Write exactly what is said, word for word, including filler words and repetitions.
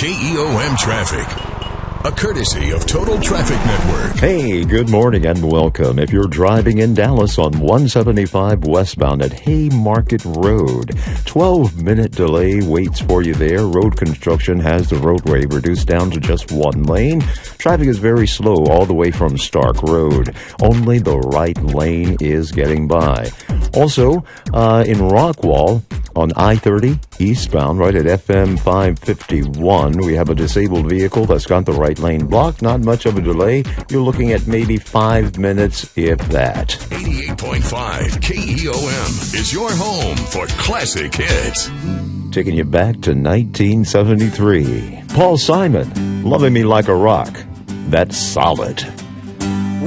K E O M traffic. A courtesy of Total Traffic Network. Hey, good morning and welcome. If you're driving in Dallas on one seventy-five westbound at Haymarket Road, twelve-minute delay waits for you there. Road construction has the roadway reduced down to just one lane. Traffic is very slow all the way from Stark Road. Only the right lane is getting by. Also, uh, in Rockwall, on I thirty eastbound, right at F M five fifty-one, we have a disabled vehicle that's got the right lane blocked. Not much of a delay. You're looking at maybe five minutes, if that. eighty-eight point five K E O M is your home for classic hits. Taking you back to nineteen seventy-three. Paul Simon, Loving Me Like a Rock. That's solid.